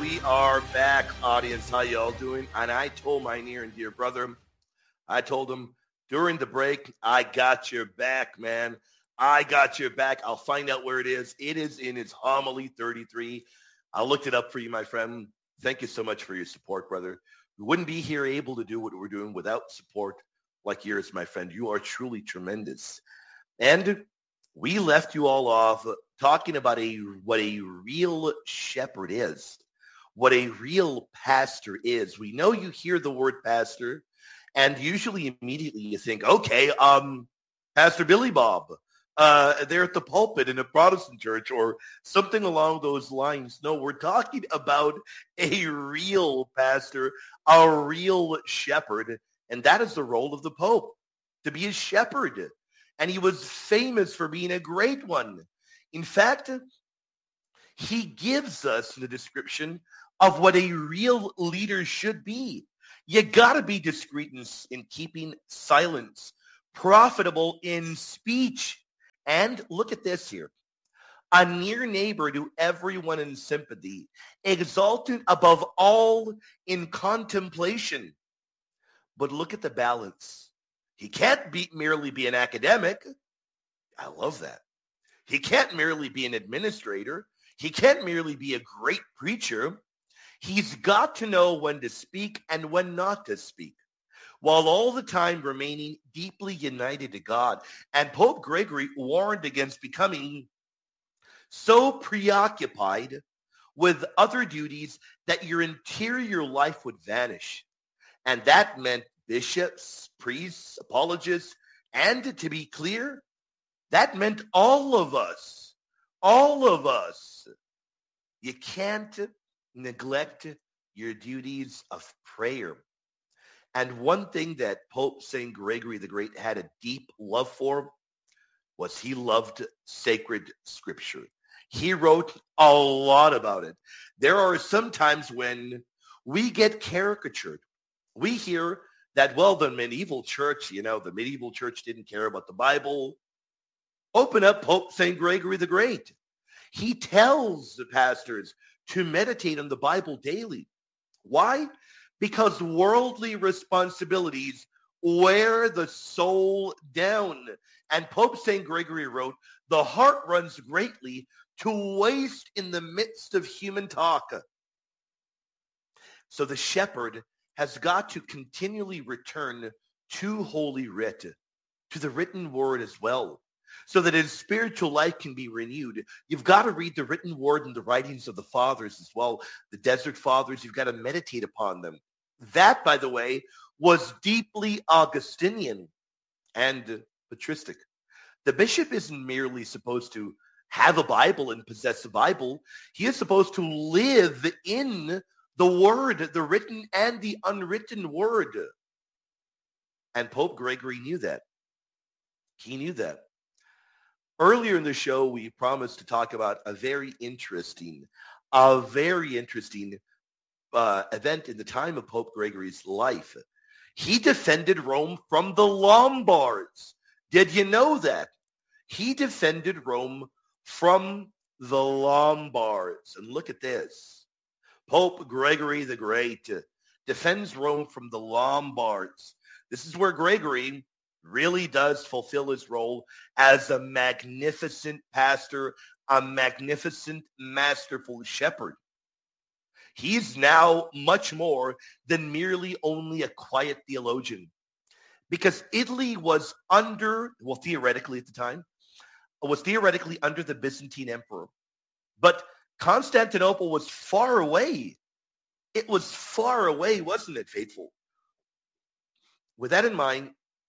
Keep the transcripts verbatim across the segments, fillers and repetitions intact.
we are back, audience. How y'all doing? And I told my near and dear brother, I told him during the break, I got your back, man. I got your back. I'll find out where it is. It is in his homily thirty-three. I looked it up for you, my friend. Thank you so much for your support, brother. We wouldn't be here able to do what we're doing without support like yours, my friend. You are truly tremendous. And we left you all off talking about a what a real shepherd is, what a real pastor is. We know you hear the word pastor, and usually immediately you think, okay, um, Pastor Billy Bob, uh, they're at the pulpit in a Protestant church or something along those lines. No, we're talking about a real pastor, a real shepherd, and that is the role of the Pope, to be a shepherd. And he was famous for being a great one. In fact, he gives us the description of what a real leader should be. You got to be discreet in, in keeping silence, profitable in speech. And look at this here. A near neighbor to everyone in sympathy, exalted above all in contemplation. But look at the balance. He can't be, merely be an academic. I love that. He can't merely be an administrator. He can't merely be a great preacher. He's got to know when to speak and when not to speak, while all the time remaining deeply united to God. And Pope Gregory warned against becoming so preoccupied with other duties that your interior life would vanish. And that meant bishops, priests, apologists, and to be clear, that meant all of us, all of us. You can't neglect your duties of prayer. And one thing that Pope Saint Gregory the Great had a deep love for was he loved sacred scripture. He wrote a lot about it. There are some times when we get caricatured. We hear that, well, the medieval church, you know, the medieval church didn't care about the Bible. Open up Pope Saint Gregory the Great. He tells the pastors to meditate on the Bible daily. Why? Because worldly responsibilities wear the soul down. And Pope Saint Gregory wrote, the heart runs greatly to waste in the midst of human talk. So the shepherd has got to continually return to Holy Writ, to the written word as well, so that his spiritual life can be renewed. You've got to read the written word and the writings of the fathers as well, the desert fathers. You've got to meditate upon them. That, by the way, was deeply Augustinian and patristic. The bishop isn't merely supposed to have a Bible and possess a Bible. He is supposed to live in the word, the written and the unwritten word. And Pope Gregory knew that. He knew that. Earlier in the show, we promised to talk about a very interesting, a very interesting uh, event in the time of Pope Gregory's life. He defended Rome from the Lombards. Did you know that? He defended Rome from the Lombards. And look at this. Pope Gregory the Great defends Rome from the Lombards. This is where Gregory really does fulfill his role as a magnificent pastor, a magnificent, masterful shepherd. He's now much more than merely only a quiet theologian, because Italy was under, well, theoretically at the time, was theoretically under the Byzantine emperor. But Constantinople was far away. It was far away, wasn't it, faithful? With that in mind,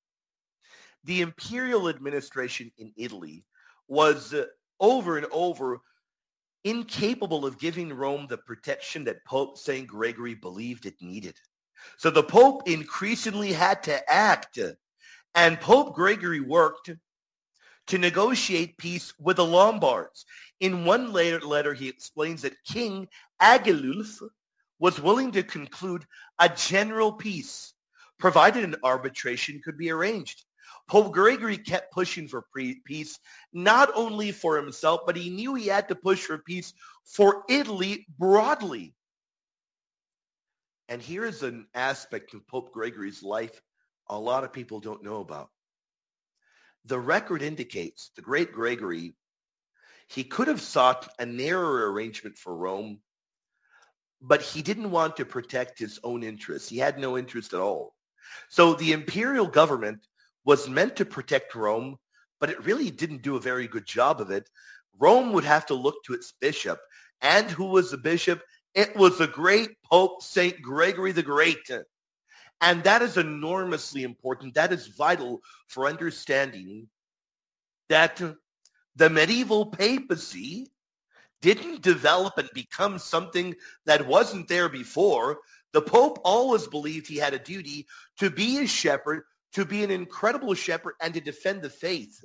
the imperial administration in Italy was uh, over and over incapable of giving Rome the protection that Pope Saint Gregory believed it needed. So the Pope increasingly had to act, and Pope Gregory worked to negotiate peace with the Lombards. In one later letter, he explains that King Agilulf was willing to conclude a general peace, provided an arbitration could be arranged. Pope Gregory kept pushing for peace, not only for himself, but he knew he had to push for peace for Italy broadly. And here is an aspect of Pope Gregory's life a lot of people don't know about. The record indicates the great Gregory, he could have sought a narrower arrangement for Rome, but he didn't want to protect his own interests. He had no interest at all. So the imperial government was meant to protect Rome, but it really didn't do a very good job of it. Rome would have to look to its bishop. And who was the bishop? It was the great Pope Saint Gregory the Great. And that is enormously important. That is vital for understanding that the medieval papacy didn't develop and become something that wasn't there before. The Pope always believed he had a duty to be a shepherd, to be an incredible shepherd, and to defend the faith.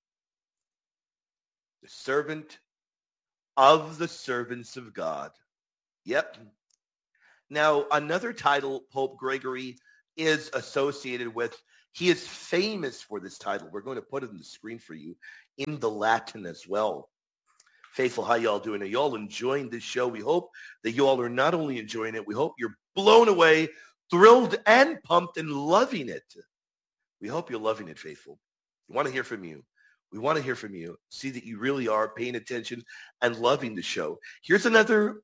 The servant of the servants of God. Yep. Now, another title Pope Gregory is associated with, he is famous for this title. We're going to put it on the screen for you in the Latin as well. Faithful, how y'all doing? Are y'all enjoying this show? We hope that you all are not only enjoying it, we hope you're blown away, thrilled, and pumped and loving it. We hope you're loving it, faithful. We want to hear from you. We want to hear from you. See that you really are paying attention and loving the show. Here's another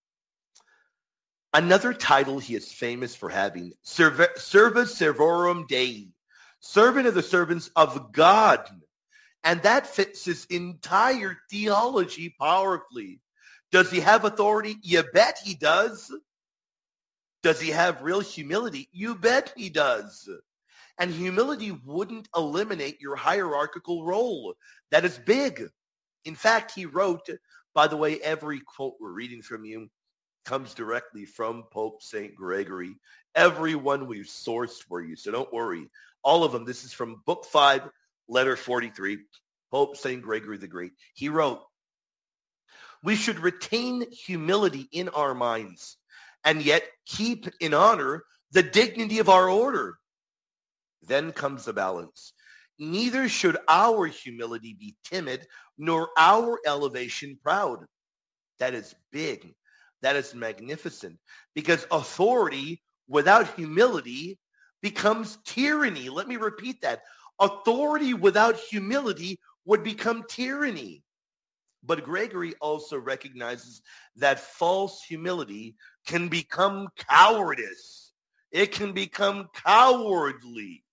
Another title he is famous for having, Serva Servorum Dei, servant of the servants of God. And that fits his entire theology powerfully. Does he have authority? You bet he does. Does he have real humility? You bet he does. And humility wouldn't eliminate your hierarchical role. That is big. In fact, he wrote, by the way, every quote we're reading from you comes directly from Pope Saint Gregory. Every one we've sourced for you, so don't worry. All of them. This is from Book five, Letter forty-three, Pope Saint Gregory the Great. He wrote, we should retain humility in our minds and yet keep in honor the dignity of our order. Then comes the balance. Neither should our humility be timid, nor our elevation proud. That is big. That is magnificent, because authority without humility becomes tyranny. Let me repeat that. Authority without humility would become tyranny. But Gregory also recognizes that false humility can become cowardice. It can become cowardly.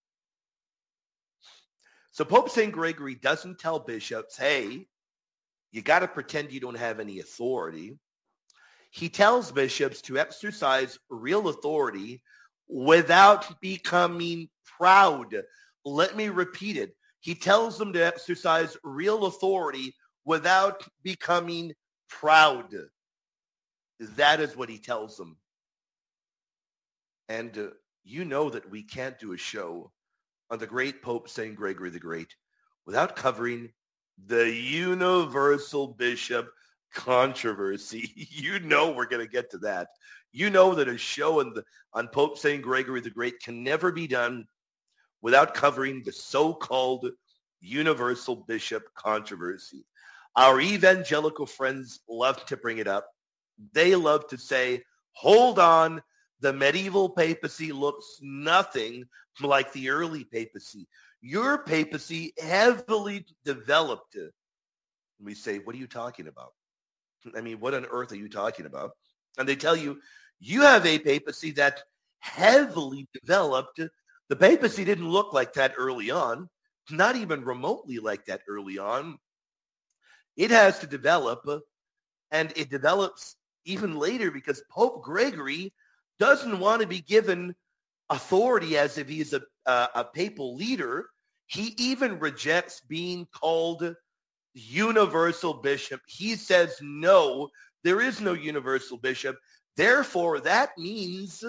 So Pope Saint Gregory doesn't tell bishops, hey, you got to pretend you don't have any authority. He tells bishops to exercise real authority without becoming proud. Let me repeat it. He tells them to exercise real authority without becoming proud. That is what he tells them. And uh, you know that we can't do a show on the great Pope Saint Gregory the Great without covering the universal bishop controversy. You know we're going to get to that. You know that a show on, the, on Pope Saint Gregory the Great can never be done without covering the so-called universal bishop controversy. Our evangelical friends love to bring it up. They love to say, hold on, the medieval papacy looks nothing like the early papacy. Your papacy heavily developed. And we say, what are you talking about? I mean, what on earth are you talking about? And they tell you, you have a papacy that heavily developed. The papacy didn't look like that early on, not even remotely like that early on. It has to develop, and it develops even later because Pope Gregory doesn't want to be given authority as if he's a, a, a papal leader. He even rejects being called universal bishop. He says, no, there is no universal bishop. Therefore, that means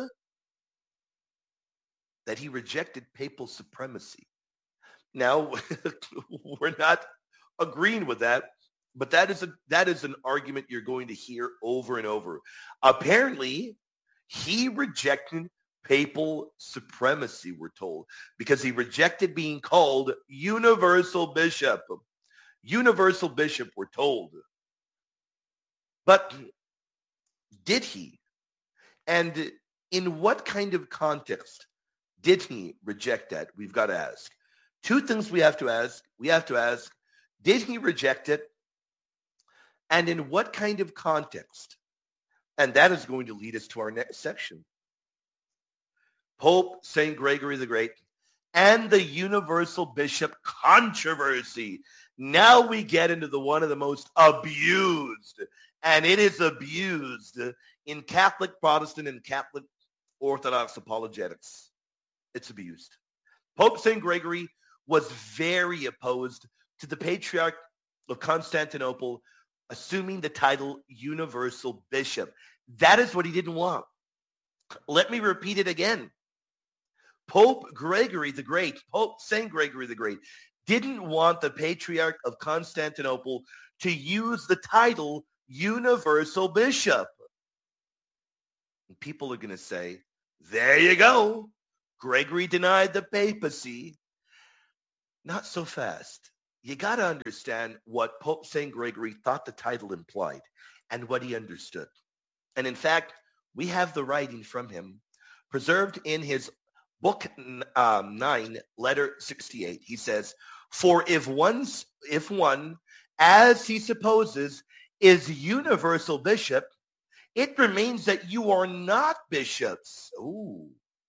that he rejected papal supremacy. Now, we're not agreeing with that, but that is a that is an argument you're going to hear over and over. Apparently, he rejected papal supremacy, we're told, because he rejected being called universal bishop. Universal bishop, we're told. But did he? And In what kind of context did he reject that? We've got to ask. Two things we have to ask. We have to ask, did he reject it? And in what kind of context? And that is going to lead us to our next section. Pope Saint Gregory the Great and the Universal Bishop controversy. Now we get into the one of the most abused, and it is abused in Catholic, Protestant, and Catholic Orthodox apologetics. It's abused. Pope Saint Gregory was very opposed to the Patriarch of Constantinople assuming the title Universal Bishop. That is what he didn't want. Let me repeat it again. Pope Gregory the Great, Pope Saint Gregory the Great, didn't want the Patriarch of Constantinople to use the title Universal Bishop. And people are going to say, there you go. Gregory denied the papacy. Not so fast. You got to understand what Pope Saint Gregory thought the title implied and what he understood. And in fact, we have the writing from him preserved in his book um, nine, letter sixty-eight. He says, for if one's, if one, as he supposes, is universal bishop, it remains that you are not bishops. Ooh.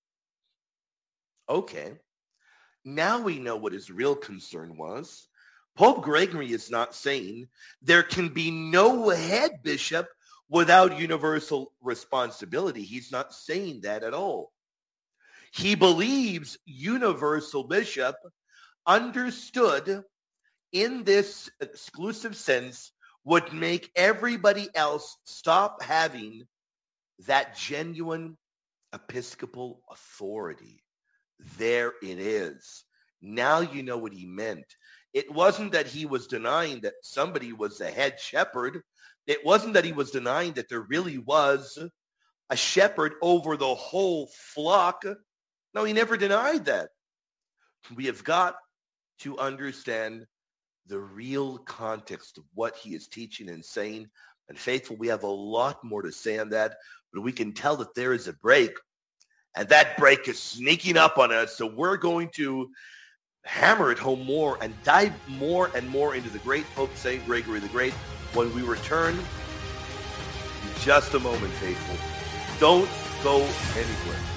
Okay. Now we know what his real concern was. Pope Gregory is not saying there can be no head bishop without universal responsibility. He's not saying that at all. He believes universal bishop understood in this exclusive sense would make everybody else stop having that genuine episcopal authority. There it is. Now you know what he meant. It wasn't that he was denying that somebody was the head shepherd. It wasn't that he was denying that there really was a shepherd over the whole flock. No, he never denied that. We have got to understand the real context of what he is teaching and saying. And faithful, we have a lot more to say on that, but we can tell that there is a break, and that break is sneaking up on us. So we're going to hammer it home more and dive more and more into the great Pope Saint Gregory the Great when we return in just a moment, faithful. Don't go anywhere.